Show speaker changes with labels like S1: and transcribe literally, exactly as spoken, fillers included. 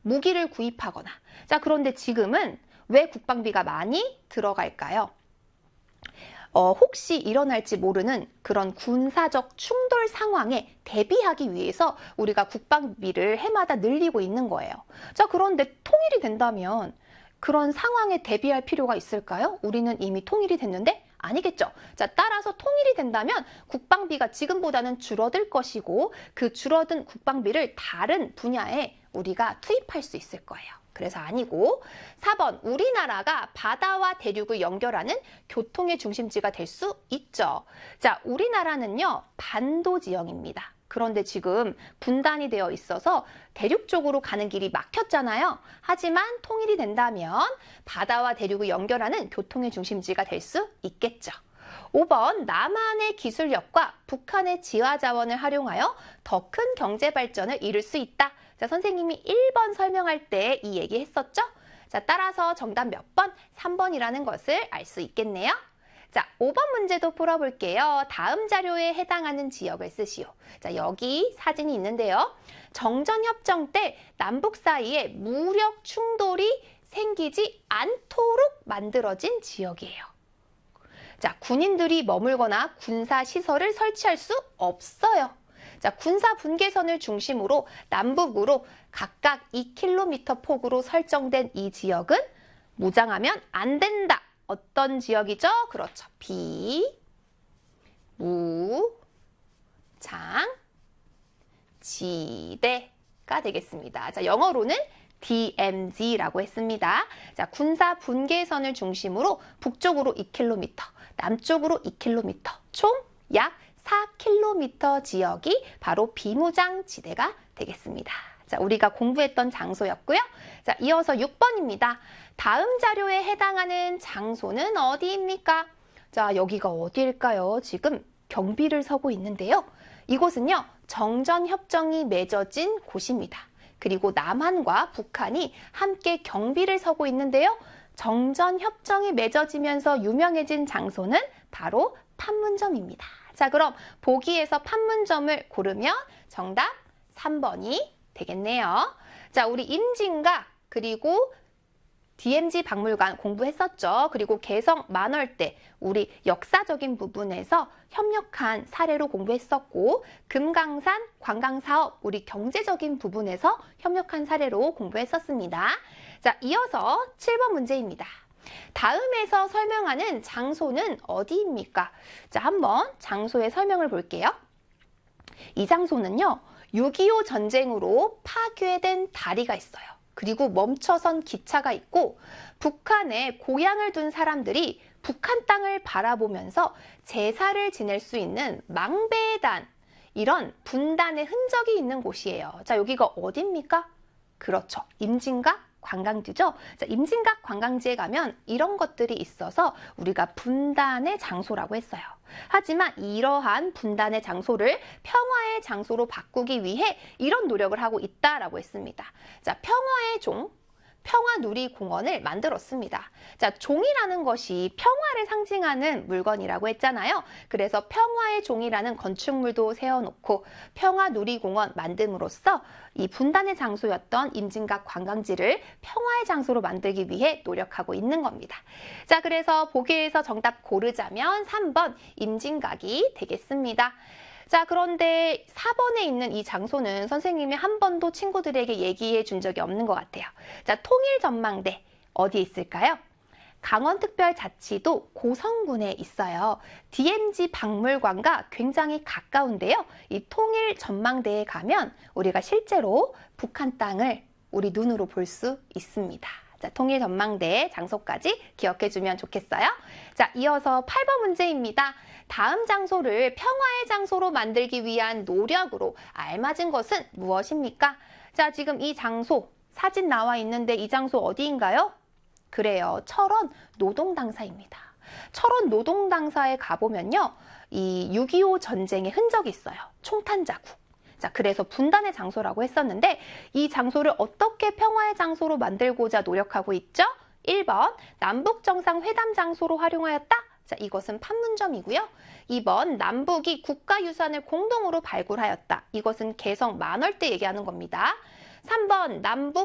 S1: 무기를 구입하거나. 자, 그런데 지금은 왜 국방비가 많이 들어갈까요? 어, 혹시 일어날지 모르는 그런 군사적 충돌 상황에 대비하기 위해서 우리가 국방비를 해마다 늘리고 있는 거예요. 자, 그런데 통일이 된다면 그런 상황에 대비할 필요가 있을까요? 우리는 이미 통일이 됐는데 아니겠죠. 자, 따라서 통일이 된다면 국방비가 지금보다는 줄어들 것이고 그 줄어든 국방비를 다른 분야에 우리가 투입할 수 있을 거예요. 그래서 아니고 사 번 우리나라가 바다와 대륙을 연결하는 교통의 중심지가 될 수 있죠. 자, 우리나라는요 반도 지형입니다. 그런데 지금 분단이 되어 있어서 대륙 쪽으로 가는 길이 막혔잖아요. 하지만 통일이 된다면 바다와 대륙을 연결하는 교통의 중심지가 될 수 있겠죠. 오 번 남한의 기술력과 북한의 지하 자원을 활용하여 더 큰 경제 발전을 이룰 수 있다. 자, 선생님이 일 번 설명할 때 이 얘기 했었죠? 자, 따라서 정답 몇 번? 삼 번이라는 것을 알 수 있겠네요. 자, 오 번 문제도 풀어볼게요. 다음 자료에 해당하는 지역을 쓰시오. 자, 여기 사진이 있는데요. 정전협정 때 남북 사이에 무력 충돌이 생기지 않도록 만들어진 지역이에요. 자, 군인들이 머물거나 군사시설을 설치할 수 없어요. 자, 군사 분계선을 중심으로 남북으로 각각 이 킬로미터 폭으로 설정된 이 지역은 무장하면 안 된다. 어떤 지역이죠? 그렇죠. 비, 무, 장, 지대가 되겠습니다. 자, 영어로는 디엠지라고 했습니다. 자, 군사 분계선을 중심으로 북쪽으로 이 킬로미터, 남쪽으로 이 킬로미터, 총 약 사 킬로미터 지역이 바로 비무장 지대가 되겠습니다. 자, 우리가 공부했던 장소였고요. 자, 이어서 육 번입니다. 다음 자료에 해당하는 장소는 어디입니까? 자, 여기가 어디일까요? 지금 경비를 서고 있는데요. 이곳은요, 정전협정이 맺어진 곳입니다. 그리고 남한과 북한이 함께 경비를 서고 있는데요. 정전협정이 맺어지면서 유명해진 장소는 바로 판문점입니다. 자, 그럼 보기에서 판문점을 고르면 정답 삼 번이 되겠네요. 자, 우리 임진각 그리고 디엠지 박물관 공부했었죠. 그리고 개성 만월대 우리 역사적인 부분에서 협력한 사례로 공부했었고 금강산 관광사업 우리 경제적인 부분에서 협력한 사례로 공부했었습니다. 자, 이어서 칠 번 문제입니다. 다음에서 설명하는 장소는 어디입니까? 자, 한번 장소의 설명을 볼게요. 이 장소는요, 육이오 전쟁으로 파괴된 다리가 있어요. 그리고 멈춰선 기차가 있고 북한에 고향을 둔 사람들이 북한 땅을 바라보면서 제사를 지낼 수 있는 망배단, 이런 분단의 흔적이 있는 곳이에요. 자, 여기가 어디입니까? 그렇죠. 임진각 관광지죠. 자, 임진각 관광지에 가면 이런 것들이 있어서 우리가 분단의 장소라고 했어요. 하지만 이러한 분단의 장소를 평화의 장소로 바꾸기 위해 이런 노력을 하고 있다라고 했습니다. 자, 평화의 종, 평화누리공원을 만들었습니다. 자, 종이라는 것이 평화를 상징하는 물건이라고 했잖아요. 그래서 평화의 종이라는 건축물도 세워놓고 평화누리공원 만듦으로써 이 분단의 장소였던 임진각 관광지를 평화의 장소로 만들기 위해 노력하고 있는 겁니다. 자, 그래서 보기에서 정답 고르자면 삼 번 임진각이 되겠습니다. 자, 그런데 사 번에 있는 이 장소는 선생님이 한 번도 친구들에게 얘기해 준 적이 없는 것 같아요. 자, 통일전망대 어디에 있을까요? 강원특별자치도 고성군에 있어요. 디엠지 박물관과 굉장히 가까운데요. 이 통일전망대에 가면 우리가 실제로 북한 땅을 우리 눈으로 볼 수 있습니다. 자, 통일전망대 장소까지 기억해주면 좋겠어요. 자, 이어서 팔 번 문제입니다. 다음 장소를 평화의 장소로 만들기 위한 노력으로 알맞은 것은 무엇입니까? 자, 지금 이 장소 사진 나와 있는데 이 장소 어디인가요? 그래요. 철원 노동당사입니다. 철원 노동당사에 가보면요, 이 육이오 전쟁의 흔적이 있어요. 총탄 자국. 자, 그래서 분단의 장소라고 했었는데 이 장소를 어떻게 평화의 장소로 만들고자 노력하고 있죠? 일 번 남북정상회담 장소로 활용하였다. 자, 이것은 판문점이고요. 이 번 남북이 국가유산을 공동으로 발굴하였다. 이것은 개성 만월대 얘기하는 겁니다. 삼 번 남북